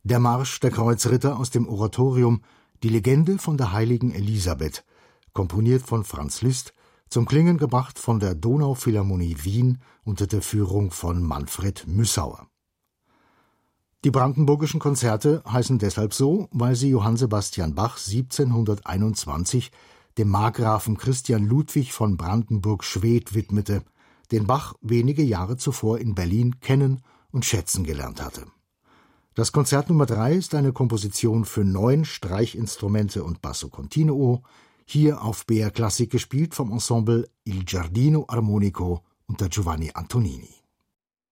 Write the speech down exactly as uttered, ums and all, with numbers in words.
Der Marsch der Kreuzritter aus dem Oratorium Die Legende von der heiligen Elisabeth, komponiert von Franz Liszt, zum Klingen gebracht von der Donauphilharmonie Wien unter der Führung von Manfred Müssauer. Die brandenburgischen Konzerte heißen deshalb so, weil sie Johann Sebastian Bach siebzehnhunderteinundzwanzig dem Markgrafen Christian Ludwig von Brandenburg-Schwedt widmete, den Bach wenige Jahre zuvor in Berlin kennen und schätzen gelernt hatte. Das Konzert Nummer drei ist eine Komposition für neun Streichinstrumente und Basso Continuo, hier auf B R Klassik gespielt vom Ensemble Il Giardino Armonico unter Giovanni Antonini.